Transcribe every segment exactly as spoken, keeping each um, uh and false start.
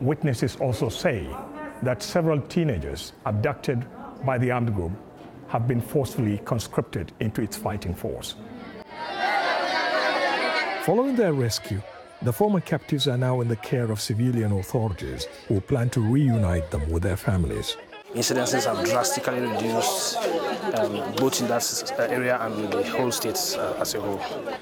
Witnesses also say that several teenagers abducted by the armed group have been forcefully conscripted into its fighting force. Following their rescue, the former captives are now in the care of civilian authorities who plan to reunite them with their families. Incidences have drastically reduced, um, both in that area and in the whole state uh, as a whole.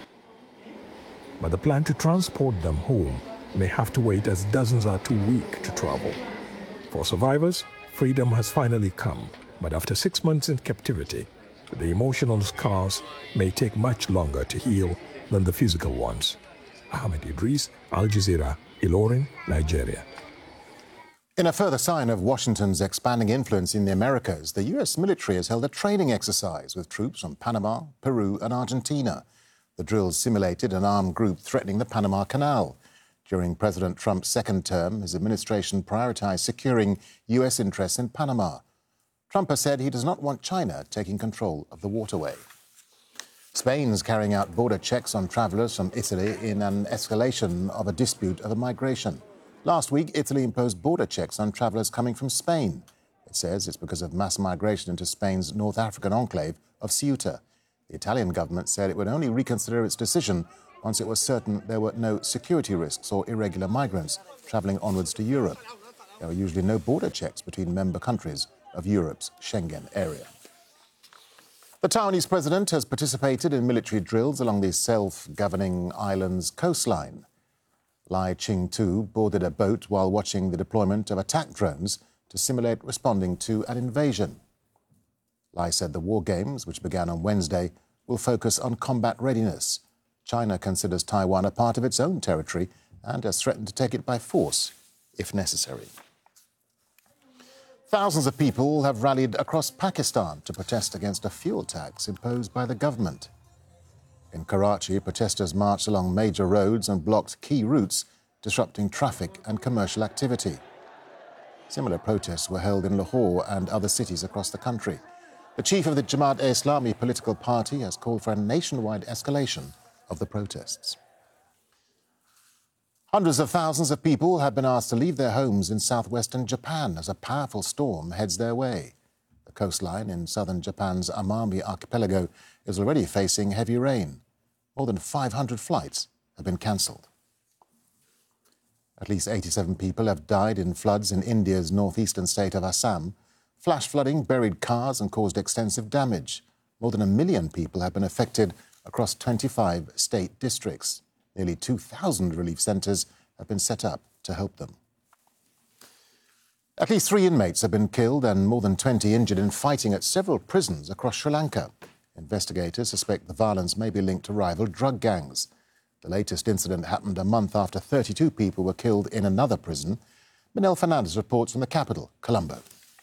But the plan to transport them home may have to wait as dozens are too weak to travel. For survivors, freedom has finally come, but after six months in captivity, the emotional scars may take much longer to heal than the physical ones. Ahmed Idris, Al Jazeera, Ilorin, Nigeria. In a further sign of Washington's expanding influence in the Americas, the U S military has held a training exercise with troops from Panama, Peru and Argentina. The drills simulated an armed group threatening the Panama Canal. During President Trump's second term, his administration prioritized securing U S interests in Panama. Trump has said he does not want China taking control of the waterway. Spain's carrying out border checks on travellers from Italy in an escalation of a dispute over migration. Last week, Italy imposed border checks on travellers coming from Spain. It says it's because of mass migration into Spain's North African enclave of Ceuta. The Italian government said it would only reconsider its decision once it was certain there were no security risks or irregular migrants travelling onwards to Europe. There are usually no border checks between member countries of Europe's Schengen area. The Taiwanese president has participated in military drills along the self-governing island's coastline. Lai Ching-tu boarded a boat while watching the deployment of attack drones to simulate responding to an invasion. Lai said the war games, which began on Wednesday, will focus on combat readiness. China considers Taiwan a part of its own territory and has threatened to take it by force, if necessary. Thousands of people have rallied across Pakistan to protest against a fuel tax imposed by the government. In Karachi, protesters marched along major roads and blocked key routes, disrupting traffic and commercial activity. Similar protests were held in Lahore and other cities across the country. The chief of the Jamaat-e-Islami political party has called for a nationwide escalation of the protests. Hundreds of thousands of people have been asked to leave their homes in southwestern Japan as a powerful storm heads their way. The coastline in southern Japan's Amami archipelago is already facing heavy rain. More than five hundred flights have been cancelled. At least eighty-seven people have died in floods in India's northeastern state of Assam. Flash flooding buried cars and caused extensive damage. More than a million people have been affected across twenty-five state districts. Nearly two thousand relief centres have been set up to help them. At least three inmates have been killed and more than twenty injured in fighting at several prisons across Sri Lanka. Investigators suspect the violence may be linked to rival drug gangs. The latest incident happened a month after thirty-two people were killed in another prison. Manel Fernandez reports from the capital, Colombo.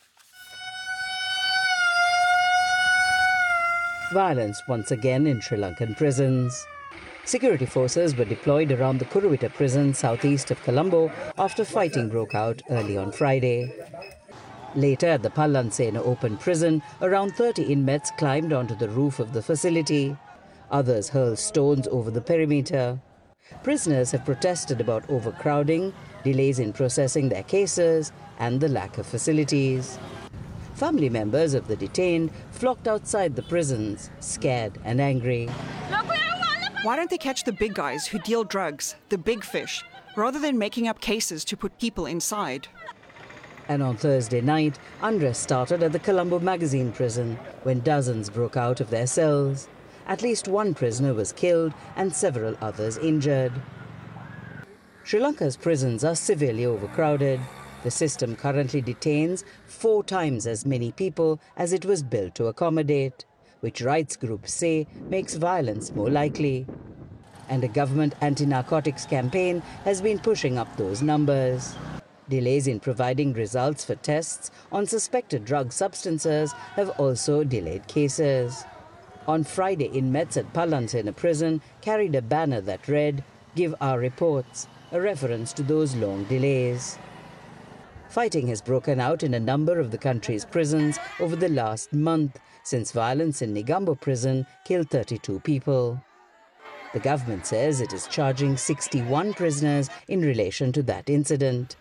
Violence once again in Sri Lankan prisons. Security forces were deployed around the Kuruwita prison southeast of Colombo after fighting broke out early on Friday. Later, at the Pallansena Open Prison, around thirty inmates climbed onto the roof of the facility. Others hurled stones over the perimeter. Prisoners have protested about overcrowding, delays in processing their cases, and the lack of facilities. Family members of the detained flocked outside the prisons, scared and angry. Why don't they catch the big guys who deal drugs, the big fish, rather than making up cases to put people inside? And on Thursday night, unrest started at the Colombo Magazine prison when dozens broke out of their cells. At least one prisoner was killed and several others injured. Sri Lanka's prisons are severely overcrowded. The system currently detains four times as many people as it was built to accommodate, which rights groups say makes violence more likely. And a government anti-narcotics campaign has been pushing up those numbers. Delays in providing results for tests on suspected drug substances have also delayed cases. On Friday, inmates at Pallansena prison carried a banner that read, "Give our reports," a reference to those long delays. Fighting has broken out in a number of the country's prisons over the last month, since violence in Negombo prison killed thirty-two people. The government says it is charging sixty-one prisoners in relation to that incident.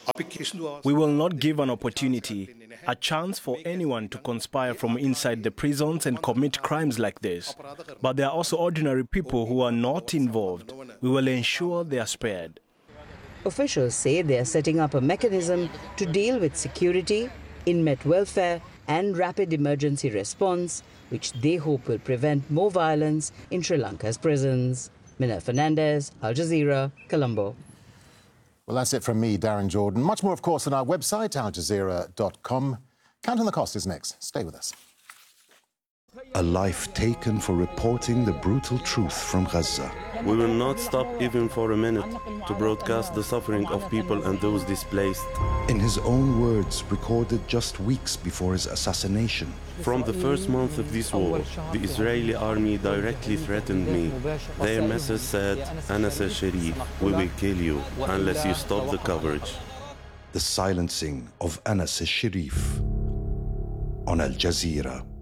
We will not give an opportunity, a chance for anyone to conspire from inside the prisons and commit crimes like this. But there are also ordinary people who are not involved. We will ensure they are spared. Officials say they are setting up a mechanism to deal with security, inmate welfare and rapid emergency response, which they hope will prevent more violence in Sri Lanka's prisons. Mina Fernandez, Al Jazeera, Colombo. Well, that's it from me, Darren Jordan. Much more, of course, on our website, al jazeera dot com. Count on the Cost is next. Stay with us. A life taken for reporting the brutal truth from Gaza. We will not stop even for a minute to broadcast the suffering of people and those displaced. In his own words, recorded just weeks before his assassination. From the first month of this war, the Israeli army directly threatened me. Their message said, Anas al-Sharif, we will kill you unless you stop the coverage. The silencing of Anas al-Sharif on Al Jazeera.